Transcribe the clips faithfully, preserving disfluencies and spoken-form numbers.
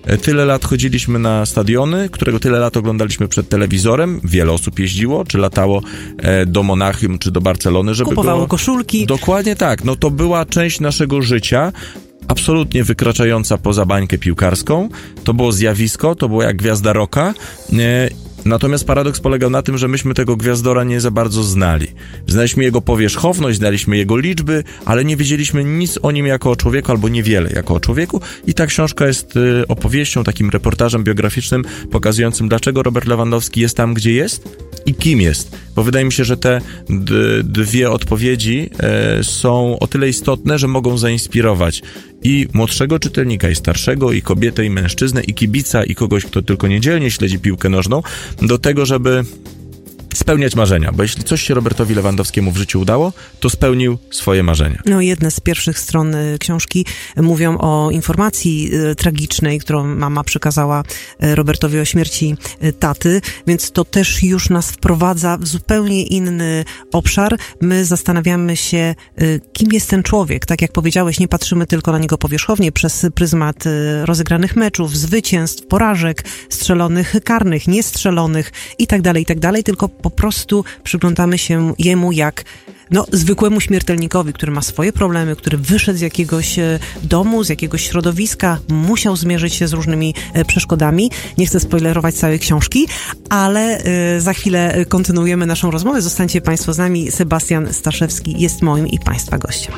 Tyle lat chodziliśmy na stadiony, którego tyle lat oglądaliśmy przed telewizorem. Wiele osób jeździło, czy latało do Monachium, czy do Barcelony, żeby kupowało było... koszulki. Dokładnie tak. No to była część naszego życia, absolutnie wykraczająca poza bańkę piłkarską. To było zjawisko, to było jak gwiazda rocka. Natomiast paradoks polegał na tym, że myśmy tego gwiazdora nie za bardzo znali. Znaliśmy jego powierzchowność, znaliśmy jego liczby, ale nie wiedzieliśmy nic o nim jako o człowieku, albo niewiele jako o człowieku. I ta książka jest y, opowieścią, takim reportażem biograficznym, pokazującym, dlaczego Robert Lewandowski jest tam, gdzie jest i kim jest. Bo wydaje mi się, że te d- dwie odpowiedzi y, są o tyle istotne, że mogą zainspirować i młodszego czytelnika, i starszego, i kobietę, i mężczyznę, i kibica, i kogoś, kto tylko niedzielnie śledzi piłkę nożną, do tego, żeby spełniać marzenia, bo jeśli coś się Robertowi Lewandowskiemu w życiu udało, to spełnił swoje marzenia. No, jedne z pierwszych stron książki mówią o informacji tragicznej, którą mama przekazała Robertowi o śmierci taty, więc to też już nas wprowadza w zupełnie inny obszar. My zastanawiamy się, kim jest ten człowiek. Tak jak powiedziałeś, nie patrzymy tylko na niego powierzchownie przez pryzmat rozegranych meczów, zwycięstw, porażek, strzelonych karnych, niestrzelonych i tak dalej, i tak dalej, tylko po prostu przyglądamy się jemu jak no, zwykłemu śmiertelnikowi, który ma swoje problemy, który wyszedł z jakiegoś domu, z jakiegoś środowiska, musiał zmierzyć się z różnymi przeszkodami. Nie chcę spoilerować całej książki, ale y, za chwilę kontynuujemy naszą rozmowę. Zostańcie Państwo z nami. Sebastian Staszewski jest moim i Państwa gościem.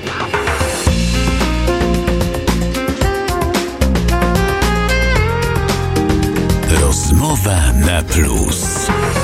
Rozmowa na plus.